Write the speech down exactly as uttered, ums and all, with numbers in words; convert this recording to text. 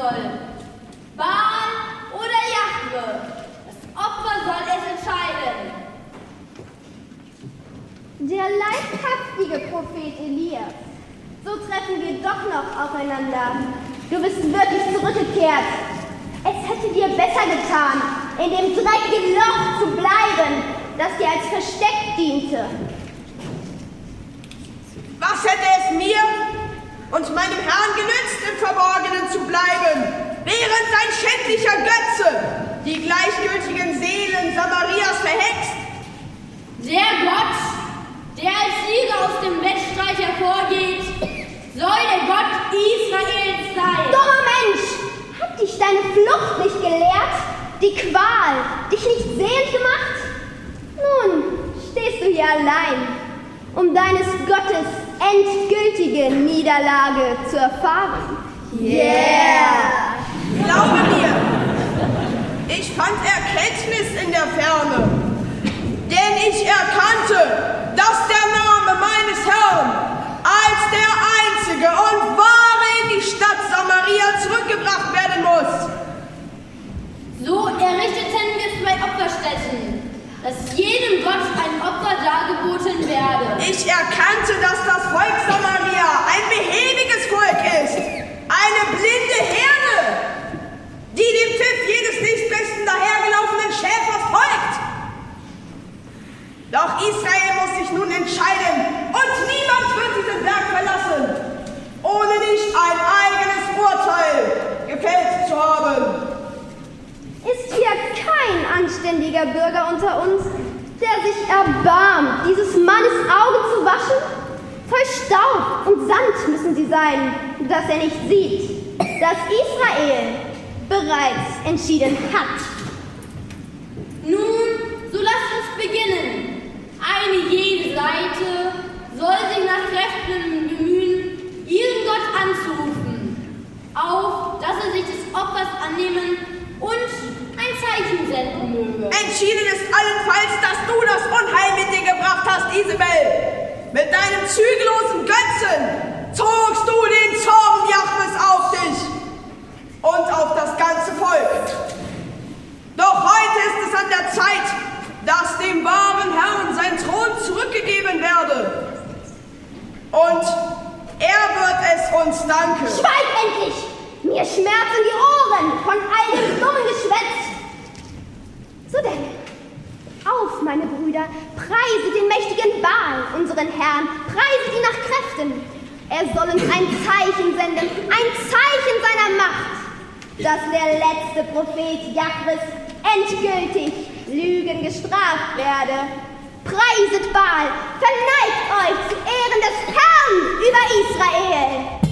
soll. Baal oder Jahwe. Das Opfer soll es entscheiden. Der leibhaftige Prophet Elias. So treffen wir doch noch aufeinander. Du bist wirklich zurückgekehrt. Es hätte dir besser getan, in dem dreckigen Loch zu bleiben, das dir als Versteck diente. Was hätte es mir und meinem Herrn genützt, im Verborgenen zu bleiben, während ein schändlicher Götze die gleichgültigen Seelen Samarias verhext? Der Gott, der als Sieger aus dem Wettstreit hervorgeht, soll der Gott Israels sein. Dummer Mensch, hat dich deine Flucht nicht gelehrt? Die Qual dich nicht sehend gemacht? Nun stehst du hier allein, um deines Gottes endgültige Niederlage zu erfahren. Yeah! Glaube mir, ich fand Erkenntnis in der Ferne, denn ich erkannte, dass der Name meines Herrn als der einzige und wahre in die Stadt Samaria zurückgebracht werden muss. So errichteten wir zwei Opferstätten, dass jedem Gott ein Opfer dargeboten werde. Ich erkannte, dass das Volk Samaria ein behäbiges Volk ist, eine blinde Herde, die dem Pfiff jedes nächstbesten dahergelaufenen Schäfers folgt. Doch Israel muss sich nun entscheiden und niemand wird diesen Berg verlassen, ohne nicht ein eigenes Urteil gefällt zu haben. Ist hier kein anständiger Bürger unter uns, der sich erbarmt, dieses Mannes Auge zu waschen? Voll Staub und Sand müssen sie sein, dass er nicht sieht, dass Israel bereits entschieden hat. Nun, so lasst uns beginnen. Eine jede Seite soll sich nach Kräften bemühen, ihren Gott anzurufen, auf dass er sich des Opfers annehmen und ein Zeichen senden möge. Entschieden ist allenfalls, dass du das Unheil mit dir gebracht hast, Isabel. Mit deinem zügellosen Götzen zogst du den Zorn Jahwes auf dich und auf das ganze Volk. Doch heute ist es an der Zeit, dass dem wahren Herrn sein Thron zurückgegeben werde. Und er wird es uns danken. Schweig endlich! Mir schmerzen die Ohren von all dem dummen Geschwätz. So denn, auf, meine Brüder, preiset den mächtigen Baal, unseren Herrn, preiset ihn nach Kräften. Er soll uns ein Zeichen senden, ein Zeichen seiner Macht, dass der letzte Prophet Jahwes endgültig Lügen gestraft werde. Preiset Baal, verneigt euch zu Ehren des Herrn über Israel.